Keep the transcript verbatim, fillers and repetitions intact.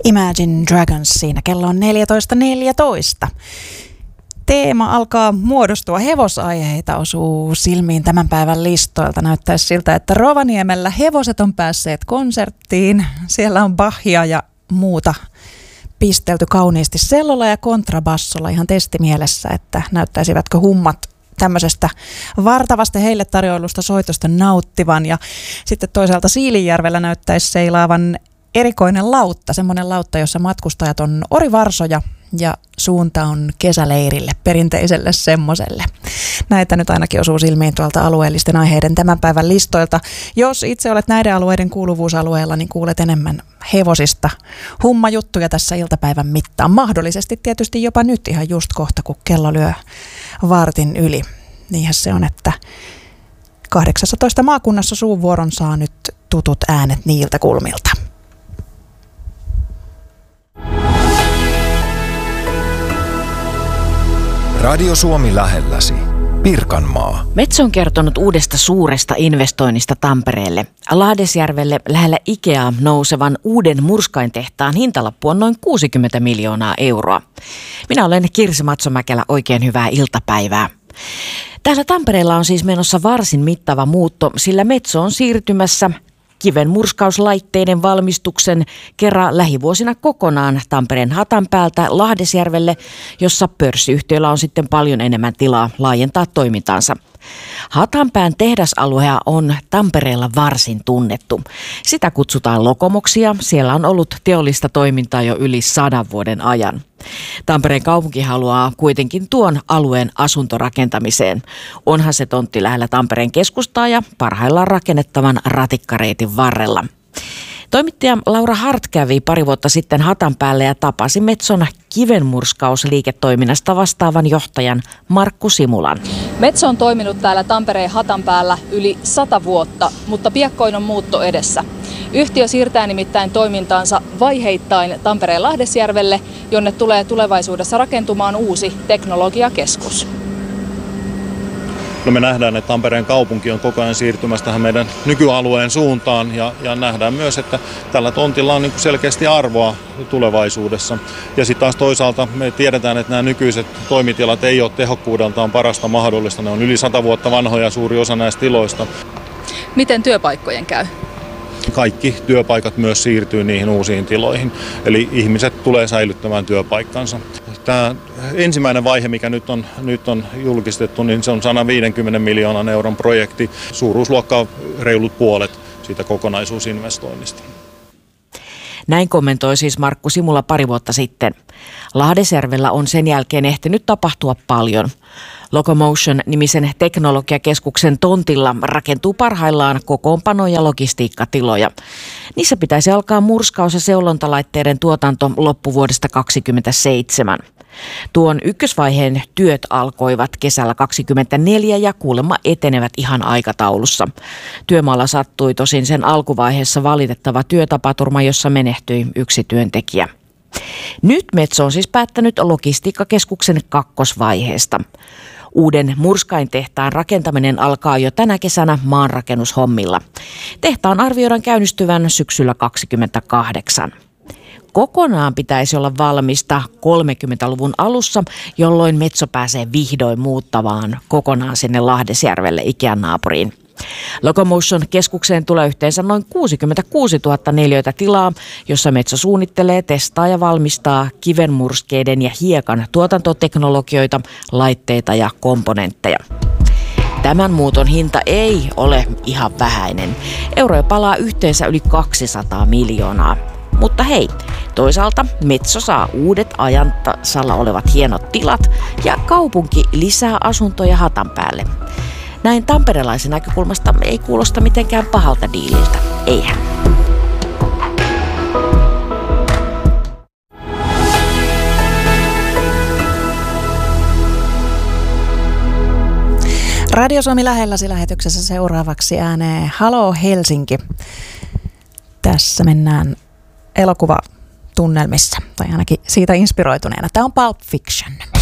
Imagine Dragons siinä. Kello on neljätoista neljätoista. Teema alkaa muodostua. Hevosaiheita osuu silmiin tämän päivän listoilta. Näyttäisi siltä, että Rovaniemellä hevoset on päässeet konserttiin. Siellä on Bachia ja muuta pistelty kauniisti sellolla ja kontrabassolla ihan testimielessä, että näyttäisivätkö hummat tämmöisestä vartavasta heille tarjoilusta soitosta nauttivan. Ja sitten toisaalta Siilinjärvellä näyttäisi seilaavan erikoinen lautta, semmoinen lautta, jossa matkustajat on orivarsoja ja suunta on kesäleirille, perinteiselle semmoselle. Näitä nyt ainakin osuu silmiin tuolta alueellisten aiheiden tämän päivän listoilta. Jos itse olet näiden alueiden kuuluvuusalueella, niin kuulet enemmän hevosista hummajuttuja tässä iltapäivän mittaan. Mahdollisesti tietysti jopa nyt ihan just kohta, kun kello lyö vartin yli. Niinhän se on, että kahdeksastatoista maakunnassa suunvuoron saa nyt tutut äänet niiltä kulmilta. Radio Suomi lähelläsi. Pirkanmaa. Metso on kertonut uudesta suuresta investoinnista Tampereelle. Lahdesjärvelle lähellä Ikeaa nousevan uuden murskaintehtaan hintalappu on noin kuusikymmentä miljoonaa euroa. Minä olen Kirsi Matsomäkelä, oikein hyvää iltapäivää. Täällä Tampereella on siis menossa varsin mittava muutto, sillä Metso on siirtymässä kivenmurskauslaitteiden valmistuksen kerran lähivuosina kokonaan Tampereen Hatanpäältä Lahdesjärvelle, jossa pörssiyhtiöllä on sitten paljon enemmän tilaa laajentaa toimintaansa. Hatanpään tehdasaluea on Tampereella varsin tunnettu. Sitä kutsutaan Lokomoksi ja siellä on ollut teollista toimintaa jo yli sadan vuoden ajan. Tampereen kaupunki haluaa kuitenkin tuon alueen asuntorakentamiseen. Onhan se tontti lähellä Tampereen keskustaa ja parhaillaan rakennettavan ratikkareitin varrella. Toimittaja Laura Hart kävi pari vuotta sitten Hatanpäällä ja tapasi Metson kivenmurskausliiketoiminnasta vastaavan johtajan Markku Simulan. Metso on toiminut täällä Tampereen Hatanpäällä yli sata vuotta, mutta piakkoin on muutto edessä. Yhtiö siirtää nimittäin toimintaansa vaiheittain Tampereen Lahdesjärvelle, jonne tulee tulevaisuudessa rakentumaan uusi teknologiakeskus. No me nähdään, että Tampereen kaupunki on koko ajan siirtymässä tähän meidän nykyalueen suuntaan ja, ja nähdään myös, että tällä tontilla on niin kuin selkeästi arvoa tulevaisuudessa. Ja sitten taas toisaalta me tiedetään, että nämä nykyiset toimitilat ei ole tehokkuudeltaan parasta mahdollista. Ne on yli sata vuotta vanhoja suuri osa näistä tiloista. Miten työpaikkojen käy? Kaikki työpaikat myös siirtyy niihin uusiin tiloihin, eli ihmiset tulee säilyttämään työpaikkansa. Tämä ensimmäinen vaihe, mikä nyt on, nyt on julkistettu, niin se on sata viisikymmentä miljoonan euron projekti. Suuruusluokka on reilut puolet siitä kokonaisuusinvestoinnista. Näin kommentoi siis Markku Simula pari vuotta sitten. Lahdesjärvellä on sen jälkeen ehtinyt tapahtua paljon. Locomotion-nimisen teknologiakeskuksen tontilla rakentuu parhaillaan kokoonpano- ja logistiikkatiloja. Niissä pitäisi alkaa murskaus- ja seulontalaitteiden tuotanto loppuvuodesta kaksikymmentäseitsemän. Tuon ykkösvaiheen työt alkoivat kesällä kaksikymmentäneljä ja kuulemma etenevät ihan aikataulussa. Työmaalla sattui tosin sen alkuvaiheessa valitettava työtapaturma, jossa menehtyi yksi työntekijä. Nyt Metso on siis päättänyt logistiikkakeskuksen kakkosvaiheesta. Uuden murskaintehtaan rakentaminen alkaa jo tänä kesänä maanrakennushommilla. Tehtaan arvioidaan käynnistyvän syksyllä kaksikymmentäkahdeksan. Kokonaan pitäisi olla valmista kolmekymmentäluvun alussa, jolloin Metso pääsee vihdoin muuttamaan kokonaan sinne Lahdesjärvelle Ikean naapuriin. Locomotion-keskukseen tulee yhteensä noin kuusikymmentäkuusituhatta neliöitä tilaa, jossa Metso suunnittelee, testaa ja valmistaa kivenmurskeiden ja hiekan tuotantoteknologioita, laitteita ja komponentteja. Tämän muuton hinta ei ole ihan vähäinen. Euroja palaa yhteensä yli kaksisataa miljoonaa. Mutta hei, toisaalta Metso saa uudet ajan tasalla olevat hienot tilat ja kaupunki lisää asuntoja Hatanpäälle. Näin tamperelaisen näkökulmasta ei kuulosta mitenkään pahalta diililtä, eihän. Radio Suomi lähelläsi lähetyksessä seuraavaksi ääneen Halo Helsinki. Tässä mennään elokuvatunnelmissa, tai ainakin siitä inspiroituneena. Tämä on Pulp Fiction.